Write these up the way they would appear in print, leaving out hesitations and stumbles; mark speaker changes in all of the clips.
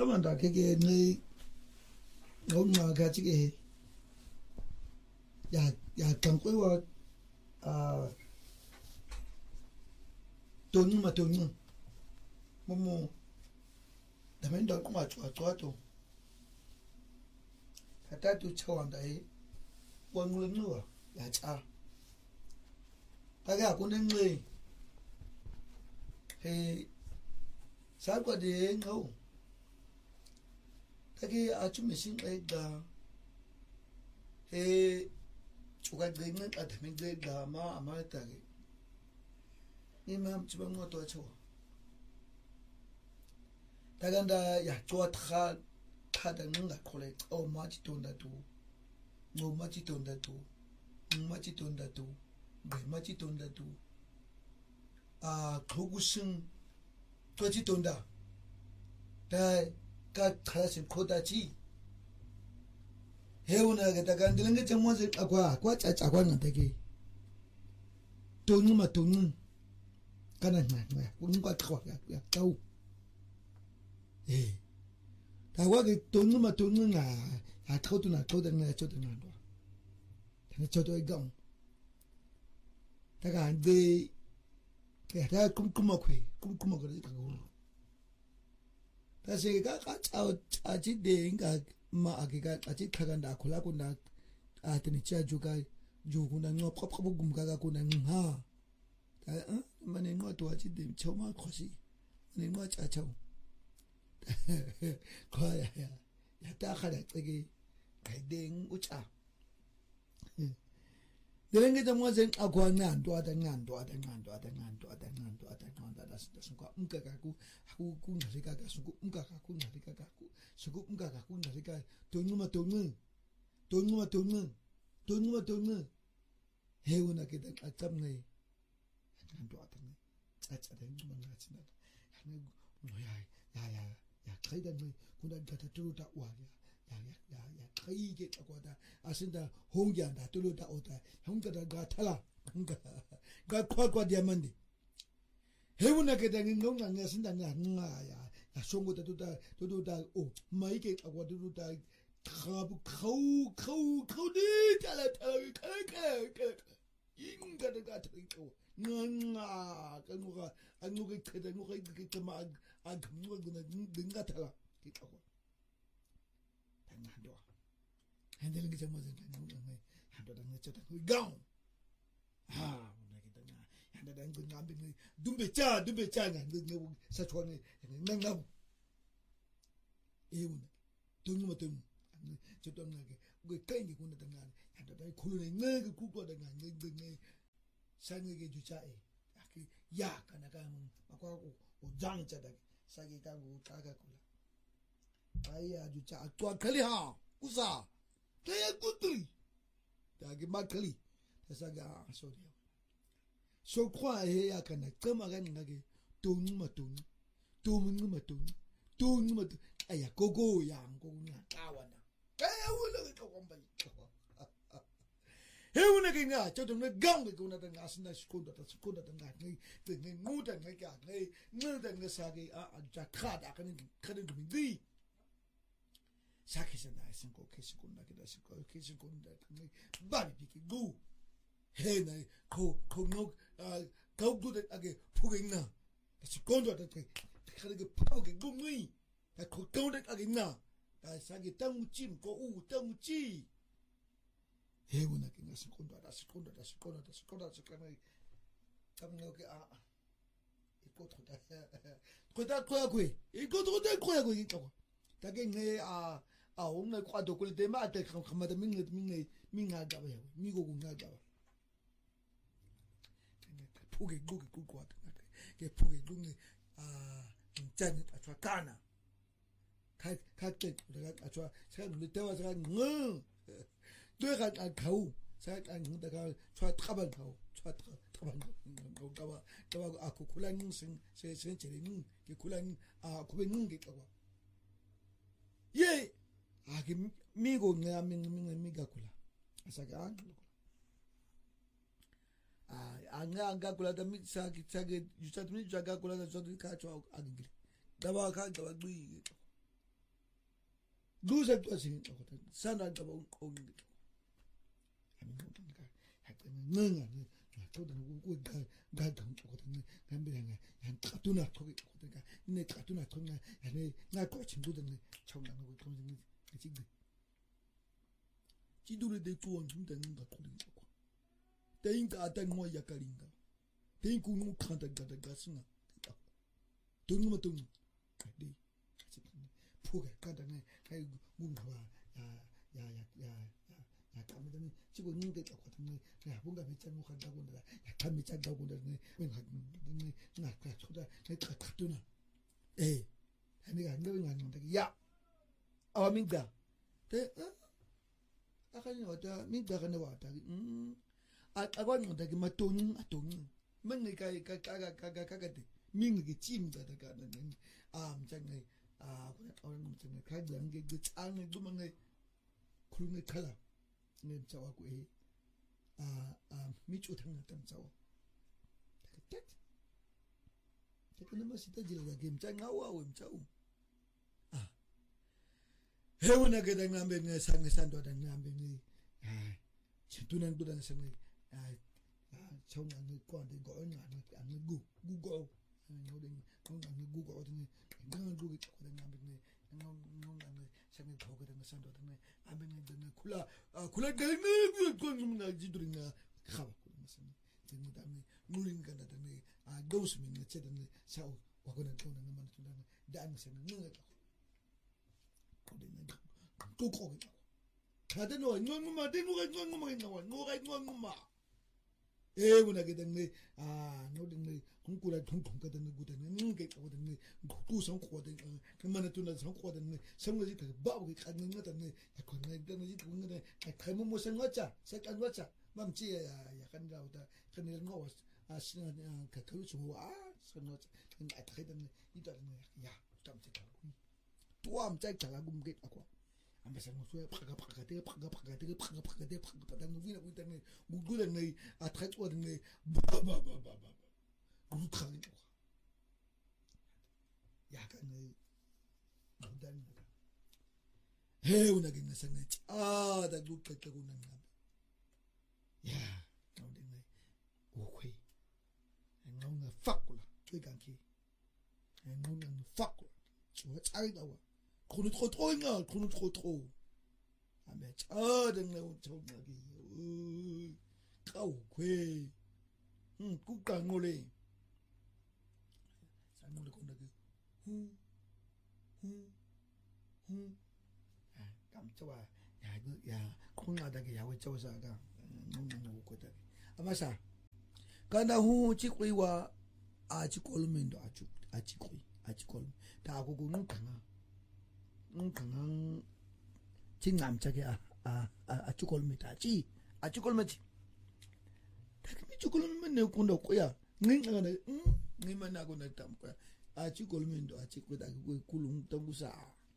Speaker 1: Tamanda keke ni ngoma gachi ke ya kankwewa tonu matonu momo damenda kuma chwa to katatu chawanda wangulunwa ya cha taga kunenwe sakwa de ngo taki achumishin ega chuka gaimen athamin ega ma amata ge imam chibang mo to chawa taganda ya chwa thada nga khole o ma chi tonda tu ngo ma chi tonda tu ma chi tonda tu be ma chi tonda tu khogusin to chi tonda da ka khasin khodachi heuna ga daga ndilanga jamwaze akwa chacha na take tonu matonu kana na ngwa khwa ya tau tawa ke tonu matonu na ya thodu na chodu na ndo tane chodu igam daga ande ke da kumkuma ko ka 다시 가 아지 내가 마아기가 아지 타간다 콜라군다 아더니 짜주가 주군다 너 팝팝 금가가 군다 하 만에 뭐 도와지 dem 처마 코시 네 뭐 짜쳐 거야 야 따가라 저기 가이댕 우차 내가 좀 뭐zen agwana ndoada das ko umkakaku aku kunarika kasuku umkakaku narika kaku suku umkakaku narika tonu heuna kita acamne ndoada ne acha da ngumanga china ya kaida ne kuna kata turuta waria ya kaige takwada asinda hongyanda tuluta ota hongada gatala ga kwa diamande heuna ke dangi ngonga ngasinda nga ya songo tuta o maike takwada tuta khau de tala inga de gatriko nga kanuga anuga keda nuga kitama agnuga guna tala kitako tangando handle ngi chamo zeng ngai hando dang chota gao una kita nga handa dang ngambe ngi dumbe cha nga ngi sa chone nang euna tunguma tung chota ngage go kai ngi kuna dang handa dai khulune ngage kuko dang ngi sange jucha aki ya kana ka makwa o jang cha dang sagi ka go taka kula aya jucha atwa khali ha usa kaya kutui dagi makali tasaga sorry so kwa ya kana kama gani ngage tonu aya gogo ya ngogo nya tawana kaya wala ka kwambali heuna kinga choto ne gang ko na tanga asna skunda tanga ngi nguda ngi ka ngi nguda ngi sagi a jakada kan ngi sakisana sinko kesikunda kita sinko kesikunda ngi bari piki go he na ko no go do that age pugina sikunda ta kare ke pauke go ngi ta ko go that age na ta sagi tamuchim ko tamuchi he una kinga sikunda tamno ke ikotra ko take nge unga kwado kulite mate khamada minga gaba yawe migo kunga gaba puge kukwata ke puge dunge ntani atwa kana kate atwa sa litewa sa ngo do ga khau sa ngda ga chwa thabal khau chwa thabal ngaba akukulan sing se chering ke kulan akuben ngi kawa ye aki migo nga miga kula asaka anga kula da mitsaki tsage jusat mi jaga kula da zodi ka chwa agingri daba ka daba gui 루색 도와주는 거거든. 산한가 봐 오는 게. 아니 뭔가 약간 능아 저도 누구 가던 거거든. 간비랑아 한 따뚜나 거기 거든가. 내 따뚜나 통나 아니 나 거친구들 청나는 거 통신 지금 지도를 내 좋은 좀 되는 거 거든 거. 대인가 아단 뭐 약간인가. 대인구 너무 간다가 가스나. 동무 네. 포가 간다네. 아이 문화 야 까면은 지금 있는데 거거든. 야 뭔가 밑장 못 간다고 한다. 약간 밑장 가고 그러네. 나 그래 초다 내가 갔더나. 에이. 내가 안 가면 안 된다. 야. 민다. 대 아까는 왔다. 민다가 나왔다. 아관 온다기 마똥 맨가 가가가가가가데 민기 찜다가 가는 장에 그래 어른 장에 가장 게 짱에 두면에 쿨네 칼라 네 자와고 미초 탕났던 자와 그때 그는 맛있다 질가 김 짱아와 엄차우 해운하게 된 남배네 상에 산도 된 남배네 진두는 두는 상에 정말 거한테 거는 안 구고 노린 공간이 구고 어디네 그런 구기 거든 남배네 농농는 상에 거거든 산도든 남배네 든 쿨라 되는 건 지들이나 가고 무슨 지금 다음에 누린 간다더니 도스민 쳇는 사오 와거는 돈은 만 돈은 단세는 능을 거든 또 거기 다들 너 응응마 대노가 응응마 나와 에고나게 됐네 노든네 공꾸라 통통거든 구든 게 거든 구성 거든 그만에 돈을 성거든 성거지 그 바보게 갖는 거든 약간 내는 그거는 갈문 못 생겼자 색깔 왔자 맘지야 약간 나오다 그는 거 신은 그 그루고 선거자 근데 되는 이다는 야 땀지 또암 짤짤하고 게 갖고 ambasa musuya paga nguvina kuitane ngugula nei atratwa nei ba ngutkhali yaka nei mudan he unage ngasane da gukeke kunanga ya ngaude nei okwe ngaunga fakula tweganki ngaunga fakula chwa tsaidawa 그는 trop 그는 trop 아메 차등내 저기 까우괴 국강올레 산물이 건다기 깜짝아 야 콩나다게 야외 조사가 너무 웃거든 아마사 간다 후 찍고이와 아치콜멘도 아치콜 다 고고는 강아 강한 진 남자게 아쭈골미다지 아쭈골미지 다음에 쭈골미면 내 군도 거야 닝가네 니만 하고 내 담 거야 아쭈골미도 아쭈고다 그 굴웅 덩구사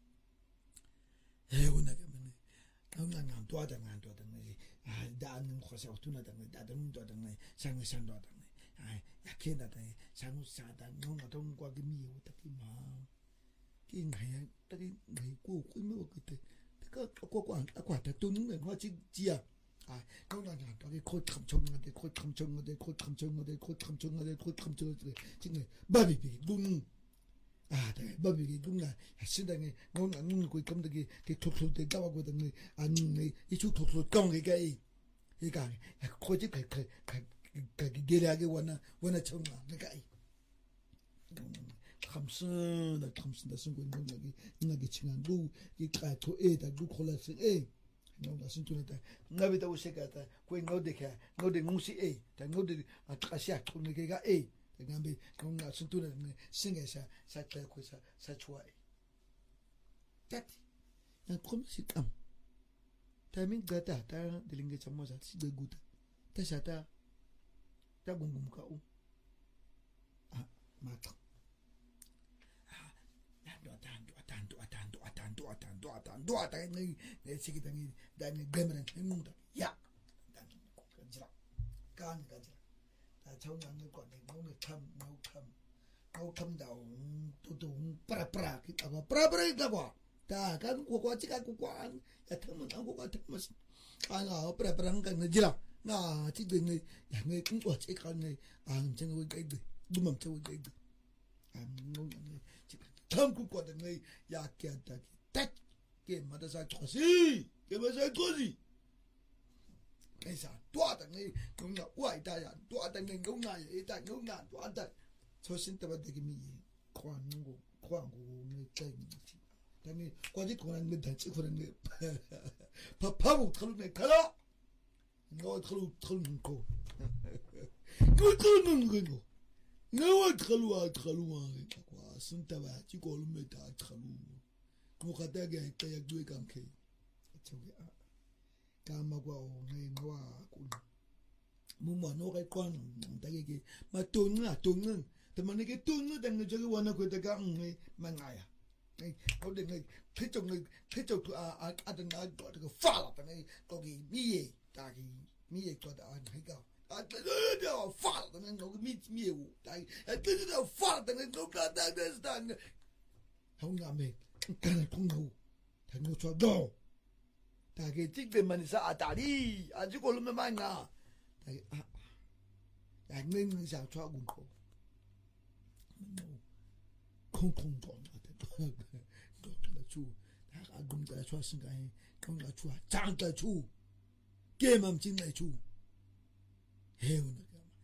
Speaker 1: 해고나게면 강강한 도와당한 다는 거서 투나당 다든 도당네 상상도당 약해다다 상우사다 너가 동과기 미우 딱이마 긴가야 tadi ngai ku me wakite ka ko ta tu ning ne chi chia ko na na ta ko tham chong ngade chính babi bi gung babi bi gung na 신당에 너는 안 고 감독이 톡톡 때 가고 되는 아니 이쪽 톡톡 깡게 가이 그러니까 고집 게라게 원나 청나 가이 탐슨다 승군 나기 칭한 이 까토 에다 콜라스 너가 신투네다 나비다 우세가다 거기 너데게 너데 무시 다 너데 아타시아 토네게가 대감비 너가 신투네 싱에사 사타 코사 사초아 따티 나 콤시감 타밍 가다 다 들링게 참모자 시데구다 타샤타 다 공공가오 맞다 doa ne sigi dangi dani gemren ngunda ya dan ko kanjira kan kanjira ta chawna ne ko ne ngome tham da tu pra ki aba pra da kwa 다 간 고고 지가 고고안 야 틈은 안 고고 틈은 아나 프레프랑 간 지라 나 지든 양의 공고 지간네 안 정을 깨드 누맘 저거 깨드 안 노는 지금 탐 고고는 내 약게다기 딱 게마다사 토시 게마사 토시 그래서 도와다니 공나 와이다야 도와다니 공나 이다 공나 도와다 조신 때만 되게 미 광고 내 땡지 당이 과지 고난 내 단치 고난 내 밥하고 털네 가라 너 털는 거 너 털는 거 너와 털와 와 순타바 지골메 다 털루 뭐 가다게 까야 두에 감케 저기 까마고 내 너와 꿀 무뭐 너가 권 다게 마똥은 때문에 똥은 당근 저기 원하 그다가 망아야 어디 피쪽 아든 나도 그 팔아 때문에 거기 미에 다기 미에 거다 안 해가 아들 팔아 때문에 거기 미에고 다기 아들 팔아 때문에 거기 다는 형남에 간을 통로 당뇨 줘도 다기 찍대만 있어 아다리 아주 골르면 많나 다기 양는 상 좋아하고 콩콩 주 다가 dum다 좋았으니까 그런가 좋아 장다 주 게임함 진내 주 해우는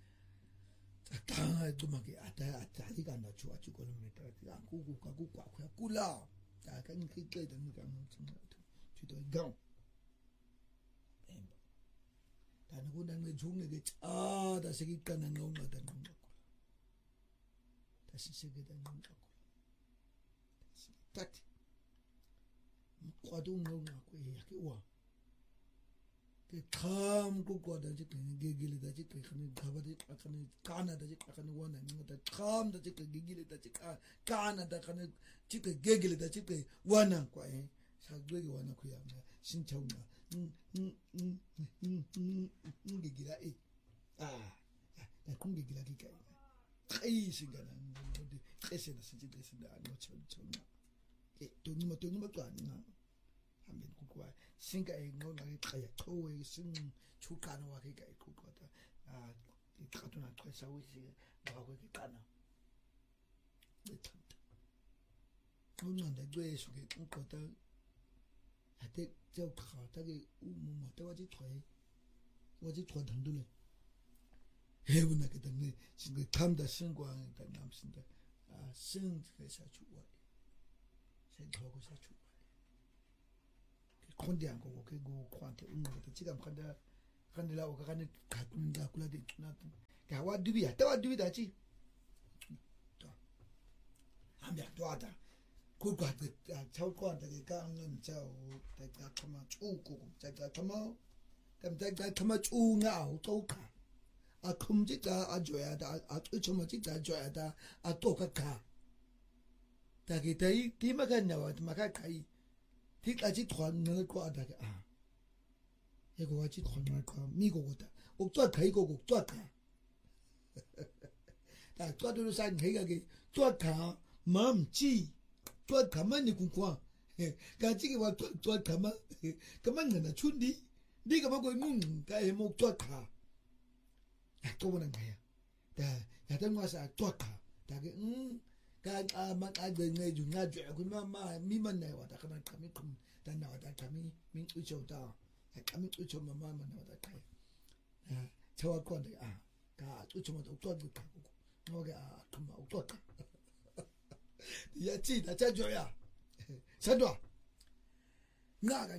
Speaker 1: 가 도마게 아다리가 나 좋아 주고는 메다 고고 가고 과야 꿀라 다간 그게 되는 거 정말 주도 강 다는 고난 종에게 다시 기가는 너무다 너무 다시 세계다 너무 딱 과동 나고 이렇게 와. 그 감고 거다지 게길다지 그는 가바지 아카는 가나다지 아카는 원하는 거다 감다지 게길다지 가나다 가는 지그 게길다지 그 원한 거에 사그게 원한 거야. 신청나 게길아 나 공게길아 기가 이 시간은 어디 깨세나 쓰지 됐는데 안 놓쳤나. 돈이 뭐도 아니나 하면 그거야 생각이 뭐가 가야 토에 쓴 축하는 와 그게 그거다 이 가도나 회사고 있지 뭐하고 이렇게 까나 네 참다 오늘은 내 속에 그거다 하대 저 가다게 뭐 때와지 토에 와지 토 단둘레 해보나게 되네 지금 감다 신광이 다 남신다 신 회사 주와 생각하고 사주 건데 안 거고 그거 관테 운거도 지금 간다라고 가는 가꾼다 굴라데 나도 가와 두비야 따와 두비다지 또 함야 도와다 그거 저거 한테 가는 저 내가 그만 쭉고 제가 그만 그럼 제가 그만 쭉나 또가 금지가 아줘야다 쫓아먹지다 줘야다 또가가 다기 다이 디마가 나와 마가 가이 디까지 돈을 거다가 이거 같이 돈을 거 미고고다 옥도 가이고 옥도 가 다 또도 산 해가게 또가 맘지 또 가만히 군과 가지게 와또 가만 가만나 춘디 네가 먹고 가에 목또 가 또 보는 거야 다 야단 와서 또가 다게 내 중나 그마 미만 나와다 그만 감이 다 나와다 감이 민 의초다 감이 의초만 마만 나와다 다 저와 건데 가 의초만 또 가고 너가 그마 또 야 지다 자줘야 산도 나가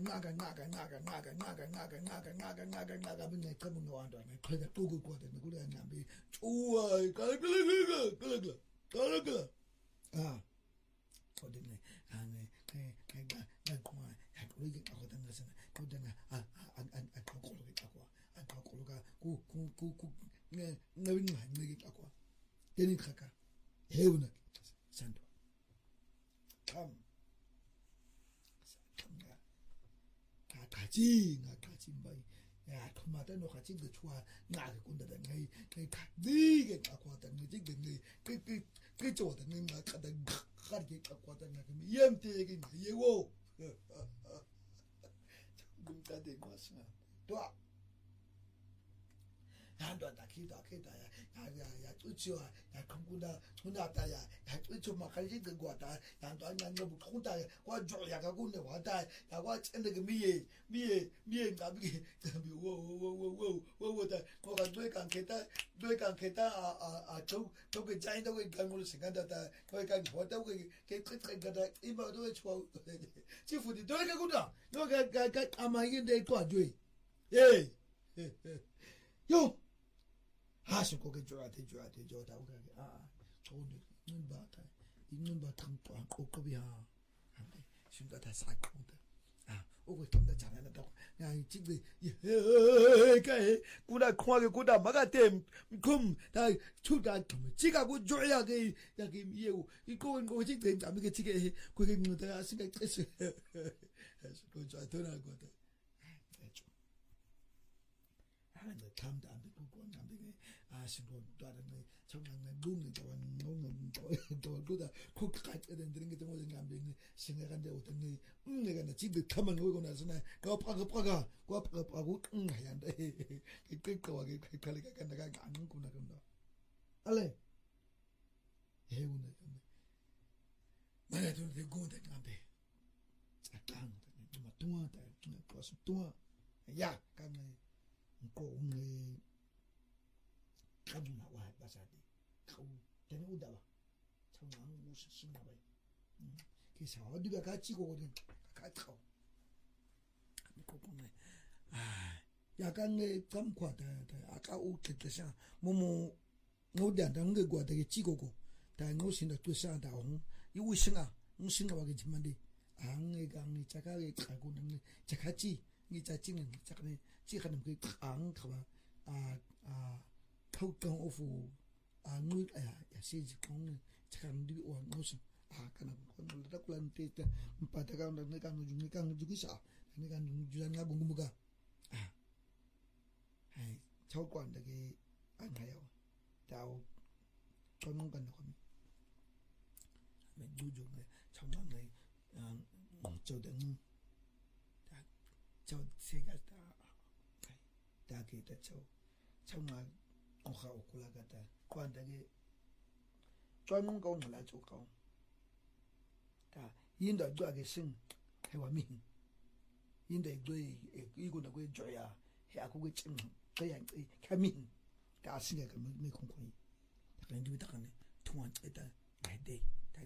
Speaker 1: 근데 그분 와도 안 그래 또 그거거든 그래 남비 좋아 가글글글글글 어디네 안에 나 고마 야 우리 가거든 그래서 그때는 안 고르겠다고 안 고르가 네 너는 안 가고 되는 가까 해우나 산도 참 가지 뭐 야 토마토 너 같이 그 좋아 나가 군다다 네 가디게 갖고 왔다 네 지금 그 좋다 네 가다 가르게 갖고 왔다 나가면 이엠때 얘기 예고 눈가 대고 왔으나 또 한도 다 기도 야야야 쫓지와 야 공구나 존나다야 야 쫓지 마 갈지 그거 왔다 야도 안 너무 통다 와 줘야 가고 내 왔다 야와 챈데 그 미에 나비 워워워워워워다 뭐가 뇌강겠다 저그 자인도 그 강물을 생각하다 거기 강 왔다고 그 끝까지 이마도 좋아 지푸디 뇌가구나 너가 아마 이게 내 도와줘 요 하신 거게 줘야 돼 저다 오게 좋은데 있는 바탕 또 꼭급이야 신가 다 사건다 오고 좀더 잘한다고 야 지금 예가에 구나 콩하게 구나 막아댐 금다 추다 지가고 줘야 돼 야기 예우 이거 지금 남게 지게 그게 뭐다 생각했어 그거 저 돌아가거든 하는데 감도 안 되고 안 되게 아시고 또하는 정말 눈이 너무 또다 코까지 되는 게 좀 어디 안 되는 생각한데 어떤 내가 나 집에 가만 오고 나서나 빠가 해야 한다 그거하게 칼리가 내가 안 먹구나 그런다 알레 해우네 말해도 되고 안돼 딱 좀 동화다 벌써 동화 야 가면 공에 가지나 와 바사디 가우 되는 우다와 정말 무슨 신나봐 그래서 어디가 같이 고거든 같이 가 공에 약간 감과다 아까 웃겠다 뭐뭐 어디한테 거 되게 찍고 다 노신다 또사다 이우싱아 무슨가 와겠지만데 안에가 자가게 가고는 자같이 이 자칭은 자가네 지가는 그 강가와 토경 오후 누이 야 시지 공은 자간디 원 무슨 kana kono da kulante ta mpata ka ndo ka njugi ka njugi sa ni ka njugi na bungumuga ai chau kwan da ke an hayo tao kono kan ko me juju me chau na ne chau da ni ta chau se ga ta ke ta chau na ko kha okula ka ta kwan da ke chọn mong câu là chủ câu, ta yên đời tôi cái sinh hay là mình yên đời tôi ý của nó cái chơi à hay có cái chân cáiอย่างcái mình ta sinh cái mình không có cái người ta cái này thông ăn cái ta ngày đây ta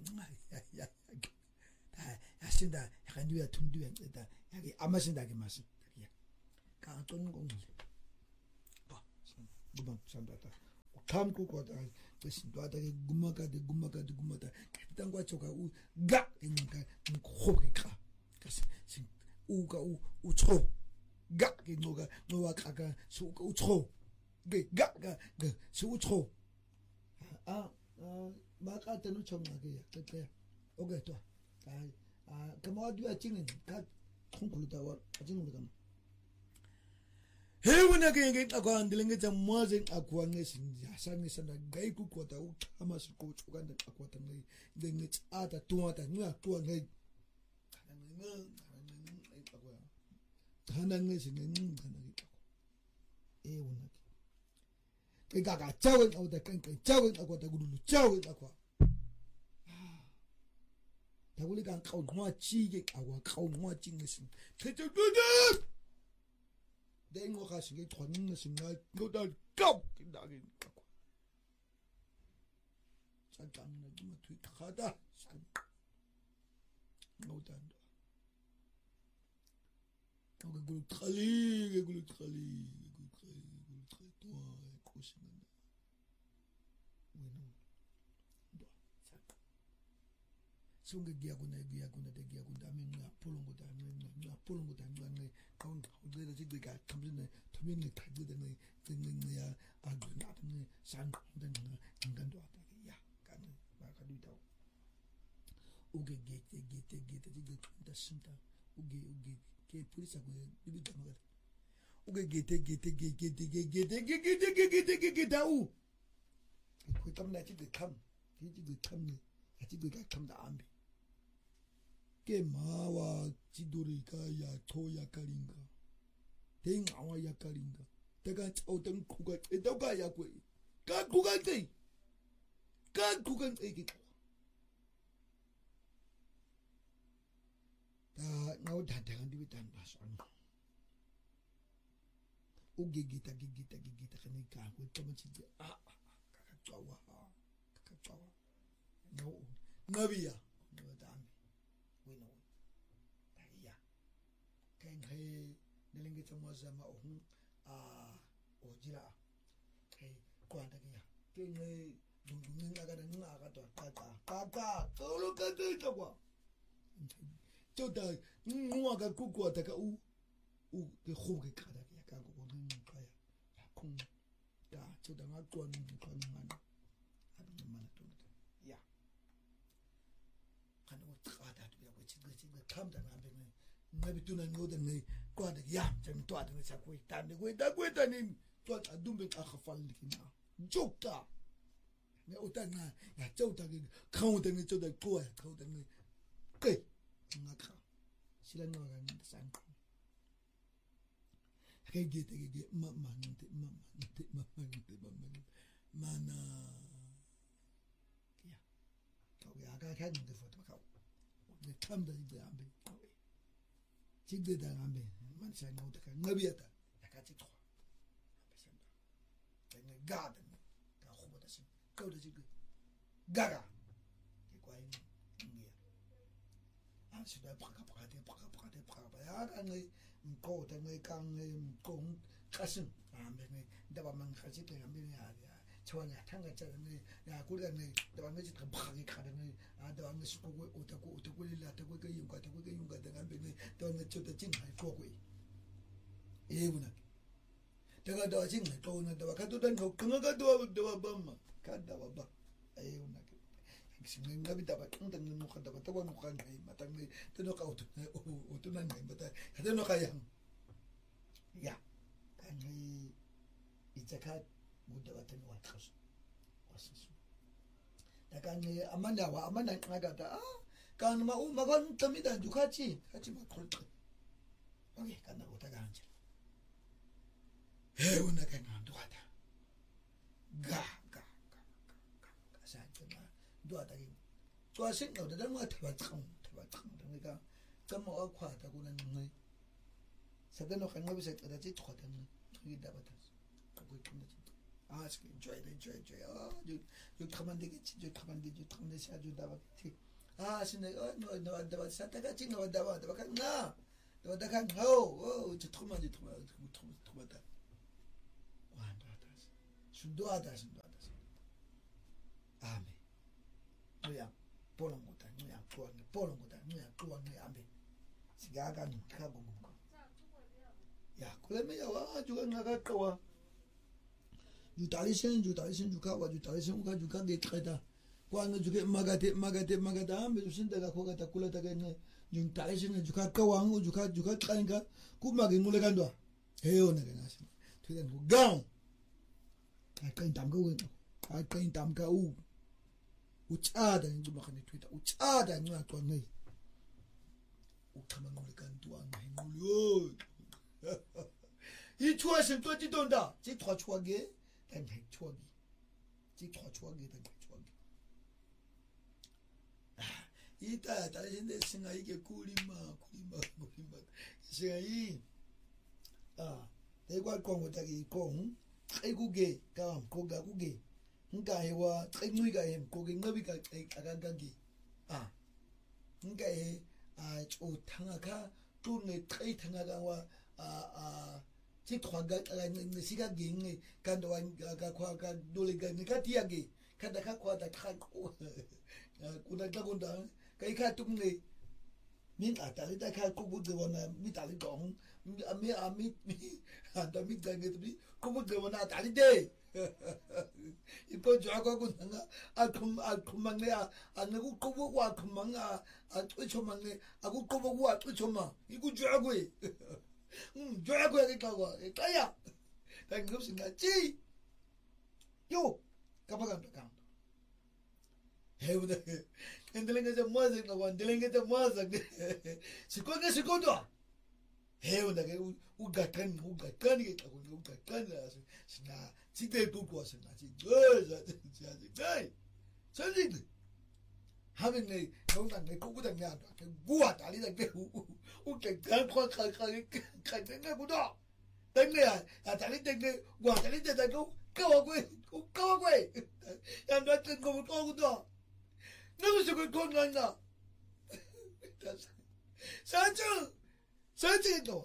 Speaker 1: ta sinh ta cái người ta thông đuổi cái ta cái ama sinh ta cái mà sinh cái cả chọn mong câu này, đúng không? Xong rồi ta tham cô có ta cái sinh hoạt cái gumaka cái qua chỗ cái u gạ cái những cái khô cái sinh u cái u chô gạ cái nó cái số cái u chô cái gạ cái số u chô mà cái tên nó chồng là cái ok thôi cái mà đi ăn cái không có được đâu ăn được không hewana ke akwa ndilinge tsa mwaze akwa ngesinja sangisana gaiku kwata ukama siko chukanda akwa tangai ndenge tsata tuata nga tua ngai kana ngesinge kana akwa ewuna ke gaga chawe auda kanka chawe akwa tagulu chawe akwa taguli kan kau nwa chige akwa kau nwa chingesin tetedudu để ngô khai sinh cái thuận là sinh ngay ngô ta cao cái đại cái quoi chẳng chẳng là nhưng mà thủy khá ta ngô ta đó cái gulu khali to cố sinh nó bueno đó sao xong cái gia quân mình là polongo ta mình kaun khâu đây chỉ cái tham gia này tham gia này thay đổi này từng người người nát này sang đến ngăn đó ta cái cái này mà cái đi đâu uge gete chỉ cái ta sinh ta uge cái police cái đi đâu mà uge gete u cái tâm này chỉ cái tham này Atigwe come the ambi. Ke mawa chidurika ya toya kalinga. Ting awa ya kalinga. Taga chotang kuga etoka ya kwe. Ka kuga te. Ka kuga te. Now that I can do it and pass on. Gigita, and a car with Thomas. Kakachawa. No, Navia, no, damn. We know. Yeah. Can he, the Lingita Mazama, Ojira. Hey, Quantagia. Can he, Kaka, oh, look at it. Tota, Nuaga Kuku, Taka, the Hoge Kada, Yakago, Kaya, Yakun, Ya, to the Makon, Konan. I don't know, yeah. I know what that we are which is the come down. Maybe do not know the name. God, yeah, and taught in the Sakwe, and the way that way than him, taught a dooming Achafal now. Jokta. Otana, Yachota, counting each other, poor, counting. Okay. Ngaka sila no ga ntsang ke get mama mana ya ka ga ka nde foto ka ne tamda ide ambe chigde da ambe man sa no ta ka ngabiata ya ka tsikho ambe senda ne garden ka khuba da sin ka da chigde gaga ke kwa yin ngia should I pack up and go to make a cousin. The woman has it and being a tanga and good and the one is a party academy. I don't school to Willa to Wiggle, you got to Wiggle, you got the company, don't to the thing I talk with. Even the other thing I told the Wakatu no Kanaka do a bummer, cut the wabba. Ngabi dapat entang nuka dapat tawa nuka ngai matang ni tenok out utunan ngai mata tenok kayang ya kan ngai ijakat muda watan watas wasus dakan ngai amanda ngaga ta kan mau magon tamida jukachi kachi makol oke kan aku tak anjir una kan andu kata ga saja dua tadi, dua sing ada dan muat terbatang, mereka kamu aku ada guna ngai, sedang nak ngai bisa ada cit kuat dan ngai dapat, aku ikut cit, asyik enjoy, jut kaman dikit, saya jut dapat, sini, no dapat, saya tak cing dapat kan, dapat kan, jut kaman, wah dapat, sudah ada, amin. Nuya polonguta nuya nuya ambe sigaga nkago nguko ya kule me yawa juga ngaga kawa jutalishen jukawa jutalishen uka de treta kwa nga juga magate ambe usinda ga koga takula tagane jutalishen juka kawa ngu juka kanga kumage ngule kandwa heyo na ngasi tuga ngugao akain tamga u uchada ngiba khane Twitter uchada ncwaqwa ngai ukhama ngolekantu angayingulu ithuwa sento tidonda tithwachwage tangayithwagi itata lende singayike kulima singayi ekwa kongo taki kong ekuge ka koga kuge ngai wa ngwiga hem koge ngabi ka akagangi ngai o thangaka tune kai thangaka wa chithwaga nisiga ginge kando wa ka kwa ka dole ga nikatiage kada ka kwa da ka kuna takunda kai ka tumne min atali da ka kubu de wana mitali dong ami anda mi gange tu kubu de wana atali de ipo jago kunanga akumang anagu kubu wa kumanga atchomang aku kubu wa atchoma iku jago jago ya kawa kaya tanggup singa chi yo kapagan heaven and the language of Moses, no one dealing with the Moses. Sequoia, Sequoia. Heaven, who got can, who got can, she did good was it. So, having a tongue and a cook and yard, go out, I didn't who can go. Then there, at a little what a little go away. I'm not going to go door. No, so good going on now. Sancho, door.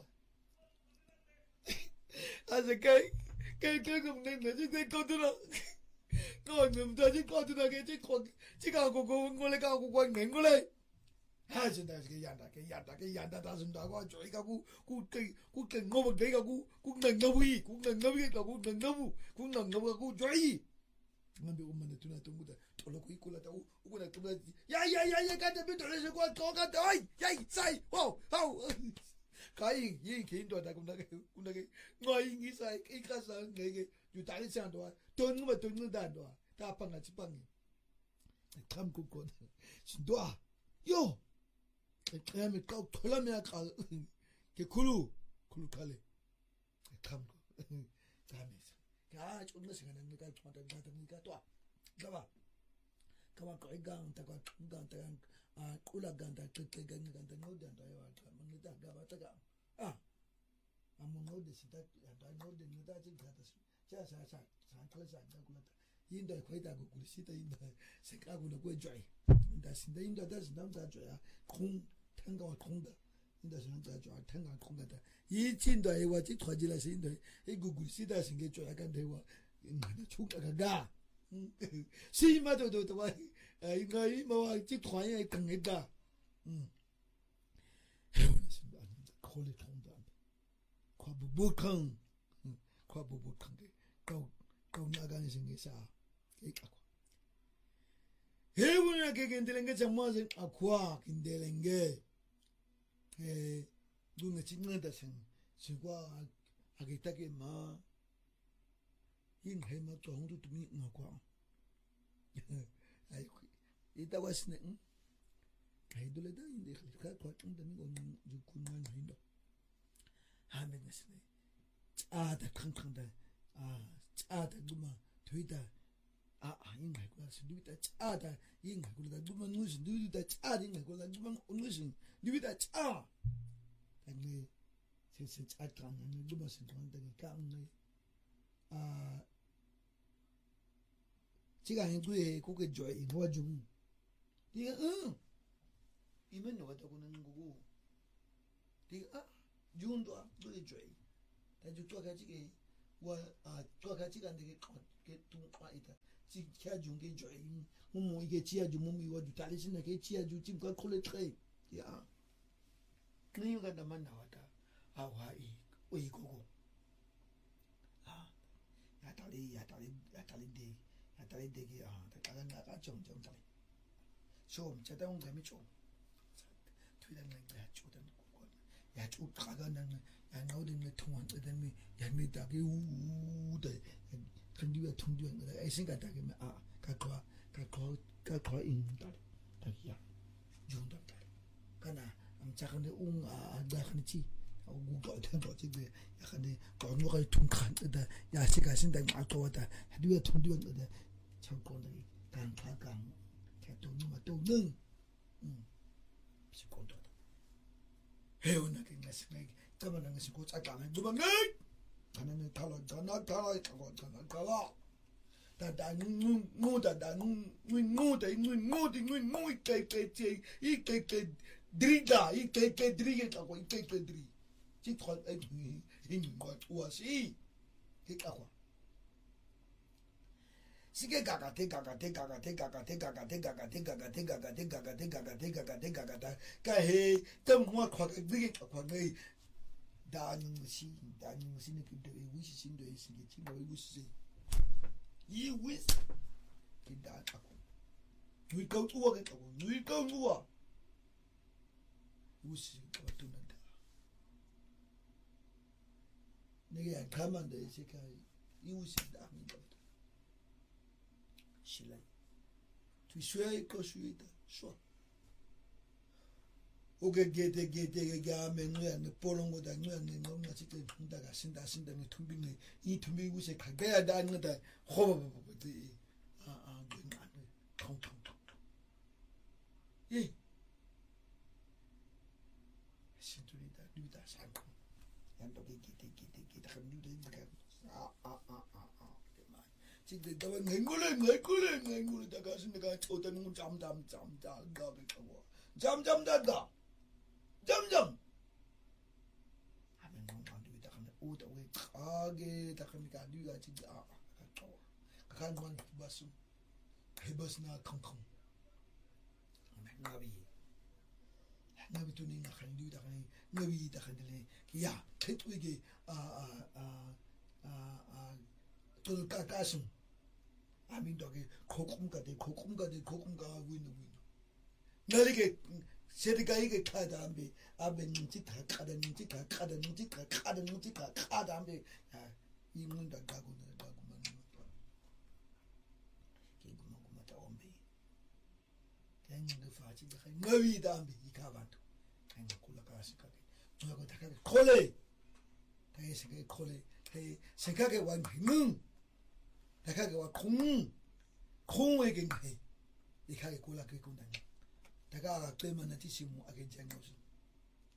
Speaker 1: As a gay, they go to the God, doesn't go to the gate. Chicago going to go. Hasn't that Yanda doesn't go to who can go take a good no week, who can no good no good dry. Maybe woman to not to look equal at all. Yeah, got a bit of what talk at the eye. Say, whoa, how crying, ye came to attack going his eye, you tell it sound, don't know what to do that door. Tapang at Chipangi. Come cook. Doa, yo. I'm a cow, Columbia, Kulu, Kulukale. Come, Tamis. God, you listen and you got what I got and you got what. Come on, go down, take a cooler gun that took a gun and the note and I got. Ah, I'm on notice that I know the new that just as I in the quite a good sit in the Chicago joy. That's in the Indo doesn't know that joy. Tango Tonga in the Santa Joy, Tanga Tonga. Each in the what it was just in the Google sit us and get you. I can do in the Chuka. See, matter to the way I know I keep quiet. I can get that. Call it on that. Quabukan. Go Naganising is Heaven again delinquents a muzzin a quack in Delenge. Doing a signal doesn't. Sigua Agitaki ma in him to hold to meet no qua. It was nothing. I do it in the cat in the middle you could not window. Hammers. The conquer. The Guma, Twitter. In my class, do that other in my good woman losing, do that adding a good woman losing, do that and me since it's at time and you mustn't want to come me. Chica and Gray cook a joy in what you dear. Even know what I wouldn't go. Dear, June do a joy. And you talk at chicken. Well, talk at chicken and get too quiet. Chia Jung get Mumu get chia to Mummy what you tell us in a get chia to Tim got call it trade. Yeah. Clean got the man now. How we go. Ah, Atali day, the Kalanga Chong. So, Chaton Gamicho. To them like that, children. Yatu Kagan and know them the two ones than me. Yami Dagi, can do a tongue doing I think I take him. Kakwa in that. Yeah. June. Kana, I'm checking the Dachnichi. I'll go to the Yakane, or no right to cut the Yasika in the Akota. I do a tongue doing the Chakoni, Kankakam, Katonuma to noon. She called. Hey, nothing less like come on and she goes. I can't do a night. And then the color, Gana, that I know that I know he take a drigger, he take a drigger, he take a drigger. She called him what was he? Take a Sige gaga, take hey, come what quack a drigger upon me. Dining machine, the wishes in the getting we say. You wish that we go to work, we go to work. Wish to not. Nigga, come on, they say, you wish that. She like tu suai ko suita so oge gete ga menwe ne polongo da ne ngomna chite ndaga sinda ne tumbinge 이 tumbi 우세 가게야 다는다 호버버버디 겐가네 통통 예 신투리다 누다 살고 양도게 기대 함누데 진짜 너 맹골에 다가 신내가 초대는 잠잠 가be 가고 잠잠다다 잠잠 하면 농간도 다 하면 오다 왜 가게 다 하니까 네가 진짜 가까워 가간만 봤어 해봤으나 컹컹 나비 돈이 나가는 네가 하니 나비 다 하는데 야 태투에게 또 까까심 아민도게 고kum가 하고 있는 나에게 세대가 이게 카다암비 아베 눈치 다 카다 카다암비 야 이문다 가고는 기구멍구마다 엄비 땡그 파지가 너위다암비 이카반도 땡그 콜라가시카게 저거 다가게 콜레 대세게 콜레 대 생각에 완능 다가게 와 공에게 해 이카게 콜라게 군다 다가 때문에 티시무 아게 장고스